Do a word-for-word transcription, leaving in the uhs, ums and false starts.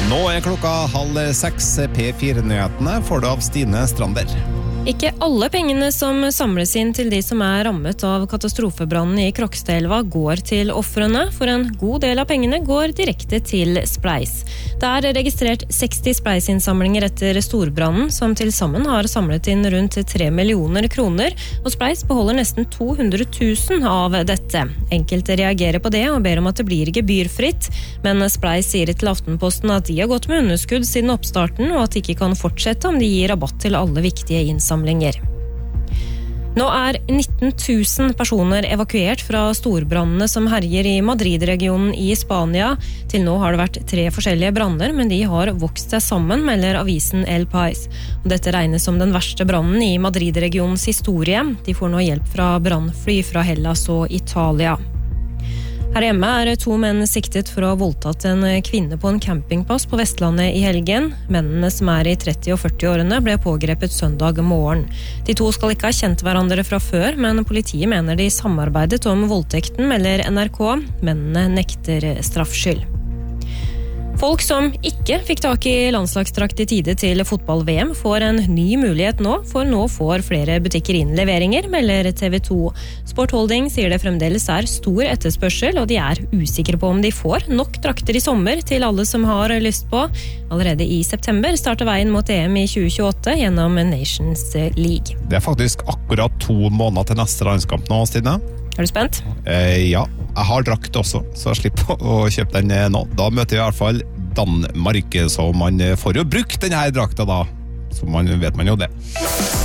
Nå er klokka halv seks. P fire-nyhetene får du av Stine Strander. Ikke alle pengene som samles inn til de som er rammet av katastrofebrannen i Krokstadelva går til ofrene, for en god del av pengene går direkte til Spleis. Det er registrert seksti Spleis-innsamlinger etter storbrannen, som til sammen har samlet inn rundt tre millioner kroner, og Spleis beholder nesten to hundre tusen av dette. Enkelte reagerer på det og ber om at det blir gebyrfritt, men Spleis sier til Aftenposten at de har gått med underskudd siden oppstarten, og at de ikke kan fortsette om de gir rabatt til alle viktige innsamlinger. Nå er nitten tusen personer evakuert fra storbrannene som herjer i Madrid-regionen i Spania. Til nå har det vært tre forskjellige branner, men de har vokst seg sammen, melder avisen El País. Og dette regnes som den verste brannen i Madrid-regionens historie. De får nå hjelp fra brannfly fra Hellas og Italia. Her hjemme er to menn siktet for å ha voldtatt en kvinne på en campingplass på Vestlandet i helgen. Mennene, som er i tretti- og førti-årene, ble pågrepet søndag morgen. De to skal ikke ha kjent hverandre fra før, men politiet mener de samarbeidet om voldtekten, melder N R K. Mennene nekter straffskyld. Folk som ikke fikk tak i landslagsdrakt i tide til fotball-V M får en ny mulighet nå, for nå får flere butikker inn leveringer, melder T V to. Sport Holding sier det fremdeles er stor etterspørsel, og de er usikre på om de får nok drakter i sommer til alle som har lyst på. Allerede i september starter veien mot E M i tjue tjueåtte gjennom Nations League. Det er faktisk akkurat to måneder til neste landskamp nå, Stine. Er du spent? Eh, ja, jeg har drakt også, så jeg slipper å kjøpe den nå. Da møter vi i hvert fall Danmark, så man får jo brukt denne drakta da, så man vet man jo det.